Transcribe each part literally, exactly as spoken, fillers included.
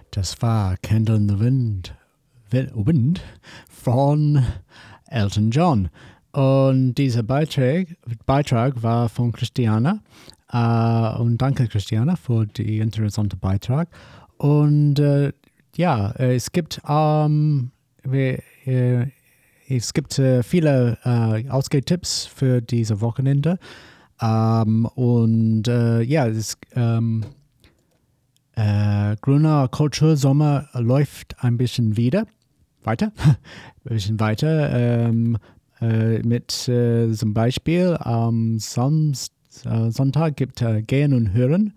Das war Candle in the Wind, Wind von Elton John. Und dieser Beitrag, Beitrag war von Christiana. Uh, und danke, Christiana, für den interessanten Beitrag. Und uh, ja, es gibt, um, wir, uh, es gibt uh, viele uh, Ausgehtipps für diese Wochenende. Um, und uh, ja, es um, uh, Grüner Kultursommer läuft ein bisschen wieder, weiter, ein bisschen weiter um, uh, mit uh, zum Beispiel am Samstag. Sonntag gibt äh, Gehen und Hören.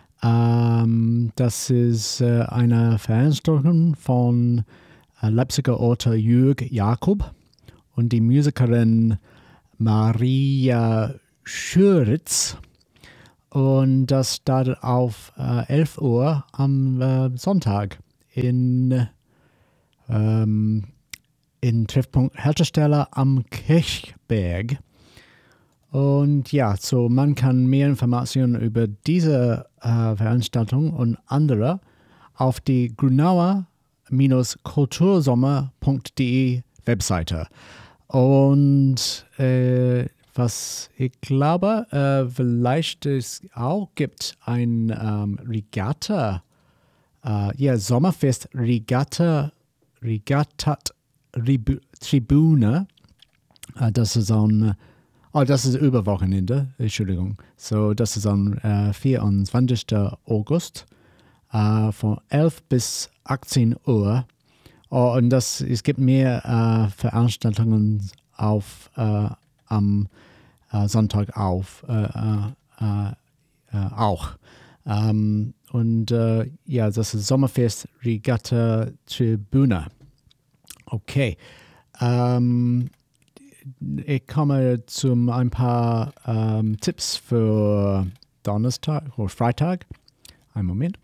Ähm, das ist äh, eine Veranstaltung von äh, Leipziger Autor Jürg Jakob und die Musikerin Maria Schüritz. Und das startet auf äh, elf Uhr am äh, Sonntag in, ähm, in Treffpunkt Haltestelle am Kirchberg. Und ja, so man kann mehr Informationen über diese äh, Veranstaltung und andere auf die grünauer-kultursommer punkt de Webseite. Und äh, was ich glaube, äh, vielleicht es auch gibt ein ähm, Regatta, äh, ja, Sommerfest Regatta, Regattat Ribu- Tribune. Äh, das ist ein Oh, das ist über Wochenende, Entschuldigung. So, das ist am äh, vierundzwanzigsten August äh, von elf bis achtzehn Uhr. Oh, und das, es gibt mehr äh, Veranstaltungen auf, äh, am äh, Sonntag auf, äh, äh, äh, auch. Ähm, und äh, ja, das ist Sommerfest Regatta Tribune. Okay. Ähm, Ich komme zu ein paar ähm, Tipps für Donnerstag oder Freitag. Einen Moment.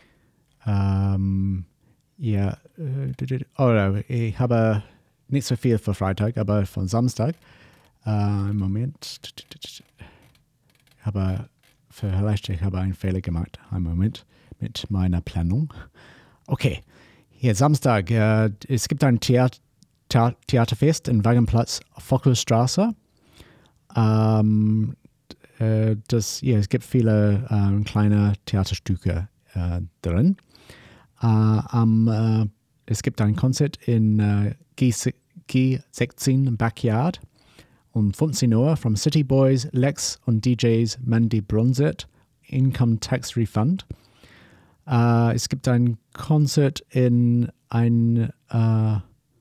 Ähm, ja, äh, oh, ich habe nicht so viel für Freitag, aber von Samstag. Äh, einen Moment. Ich habe, vielleicht ich habe einen Fehler gemacht. Einen Moment mit meiner Planung. Okay, hier Samstag. Äh, es gibt ein Theater. Theaterfest in Wagenplatz Fockelstraße. Ähm, äh, das, ja, es gibt viele äh, kleine Theaterstücke äh, drin. Äh, am, äh, es gibt ein Konzert in äh, G sechzehn Backyard um fünfzehn Uhr von City Boys, Lex und D Js Mandy Brunset, Income Tax Refund. Äh, es gibt ein Konzert in ein äh,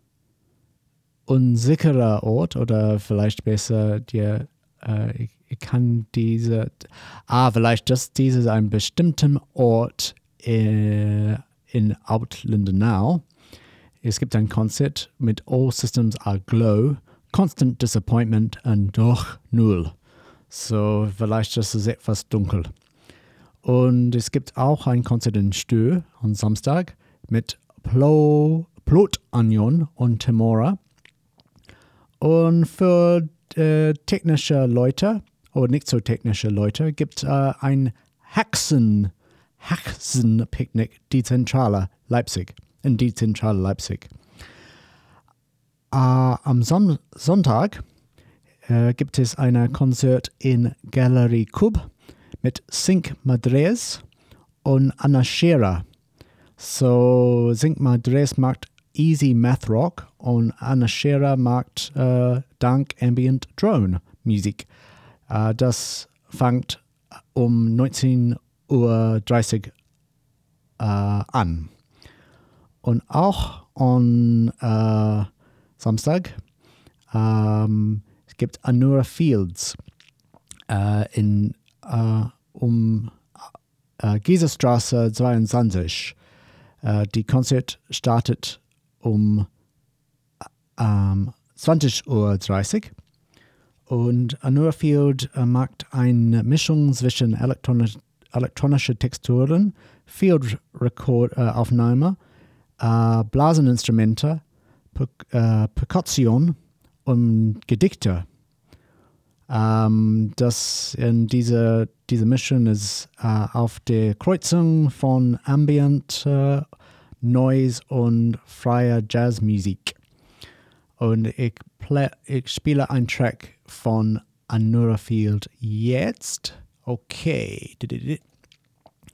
unsicherer Ort oder vielleicht besser, dir, äh, ich, ich kann diese, ah, vielleicht das, dieses ein bestimmten Ort äh, in Alt-Lindenau. Es gibt ein Konzert mit All Systems Are Glow, Constant Disappointment und Doch Null. So, vielleicht das ist etwas dunkel. Und es gibt auch ein Konzert in Stö am Samstag mit Plo, Plot Onion und Temora. Und für äh, technische Leute oder nicht so technische Leute gibt es äh, ein Haxen, Haxen-Picknick, die Zentrale Leipzig, in die Zentrale Leipzig. Äh, am Son- Sonntag äh, gibt es ein Konzert in Galerie Kub mit Cinq Madres und Anna Scherer. So, Cinq Madres macht Easy Math Rock und Anna Scherer macht äh, Dank Ambient Drone Musik. Äh, das fängt um neunzehn Uhr dreißig äh, an. Und auch am äh, Samstag ähm, es gibt Anura Fields äh, in, äh, um äh, Gieserstraße zweiundzwanzig. Äh, die Konzert startet um ähm, zwanzig Uhr dreißig und Anura Field äh, macht eine Mischung zwischen elektronisch, elektronische Texturen, Field-Record-Aufnahme, äh, Blaseninstrumente, per, äh, Perkussion und Gedichte. Ähm, das in diese, diese Mischung ist äh, auf der Kreuzung von Ambient äh, Noise und freier Jazzmusik. Und ich, play, ich spiele einen Track von Anura Field jetzt. Okay.